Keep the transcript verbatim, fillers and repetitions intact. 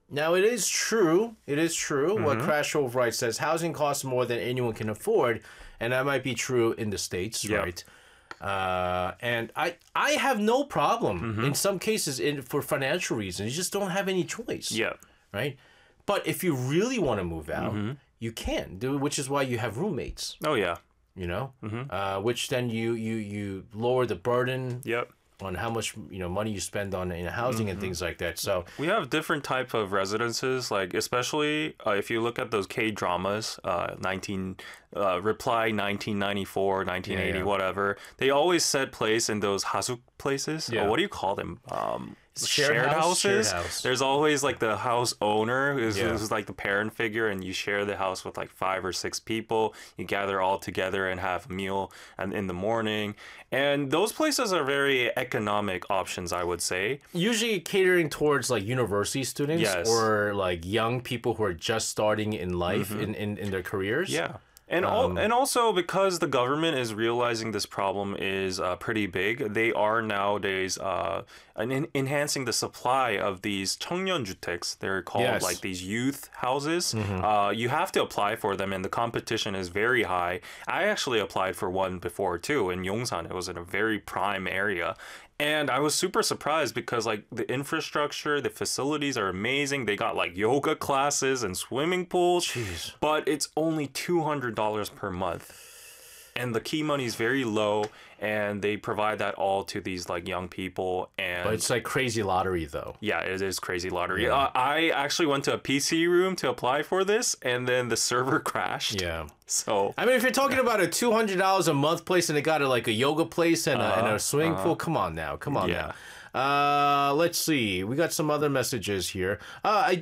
Now, it is true. It is true. Mm-hmm. What Crash Hove writes says housing costs more than anyone can afford, and that might be true in the States, Yeah. right? Uh, and I I have no problem Mm-hmm. in some cases in for financial reasons. You just don't have any choice. Yeah. Right. But if you really want to move out, Mm-hmm. you can do, which is why you have roommates. Oh yeah. You know, Mm-hmm. uh, which then you you you lower the burden Yep. on how much you know money you spend on in housing and things like that. So We have different type of residences, like especially uh, if you look at those K dramas, uh, nineteen uh, Reply, nineteen ninety-four, nineteen eighty, Yeah, yeah. whatever. They always set place in those hasuk places. Yeah. Or what do you call them? Um, Shared house? houses. Shared house. There's always like the house owner who's, Yeah. who's like the parent figure, and you share the house with like five or six people. You gather all together and have a meal and in the morning. And those places are very economic options, I would say. usually catering towards like university students Yes. or like young people who are just starting in life in, in, in their careers. Yeah. And al- and also because the government is realizing this problem is uh, pretty big, they are nowadays uh, en- enhancing the supply of these 청년주택s. They're called Yes. like these youth houses. Uh, you have to apply for them, and the competition is very high. I actually applied for one before too in Yongsan. It was in a very prime area. And I was super surprised because like the infrastructure, the facilities are amazing. They got like yoga classes and swimming pools. Jeez. But it's only two hundred dollars per month. And the key money is very low, and they provide that all to these like young people. And But it's like crazy lottery though. yeah, it is crazy lottery. Yeah. Uh, I actually went to a P C room to apply for this, and then the server crashed. Yeah. So I mean, if you're talking about a two hundred dollars a month place and it got a, like a yoga place and, a, and a swimming pool, come on now. Come on Yeah. now. Uh, let's see. We got some other messages here. Uh, I